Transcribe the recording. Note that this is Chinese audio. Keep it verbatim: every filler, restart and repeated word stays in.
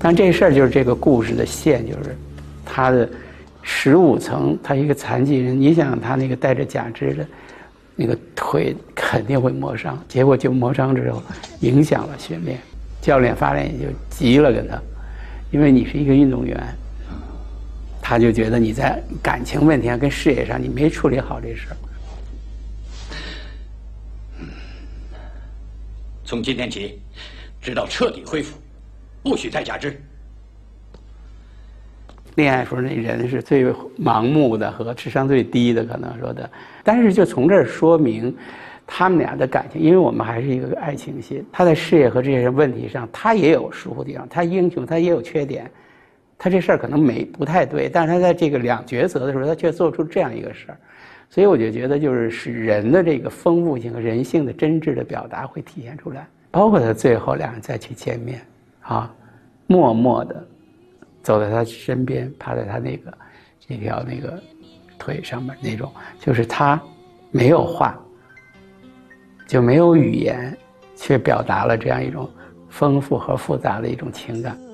但这事儿就是这个故事的线，就是他的十五层，他一个残疾人，你想他那个带着假肢的那个腿肯定会磨伤，结果就磨伤之后影响了训练，教练发现也就急了跟他，因为你是一个运动员，他就觉得你在感情问题上跟事业上你没处理好这事儿。 从今天起，直到彻底恢复，不许再假肢。 恋爱时候那人是最盲目的和智商最低的，可能说的。但是就从这儿说明，他们俩的感情，因为我们还是一个爱情戏，他在事业和这些问题上，他也有疏忽地方，他英雄，他也有缺点，他这事儿可能没不太对，但是他在这个两抉择的时候，他却做出这样一个事儿。所以我就觉得，就是使人的这个丰富性和人性的真挚的表达会体现出来，包括他最后两人再去见面，啊，默默的走在他身边，趴在他那个这条那个腿上面那种，就是他没有话，就没有语言，却表达了这样一种丰富和复杂的一种情感。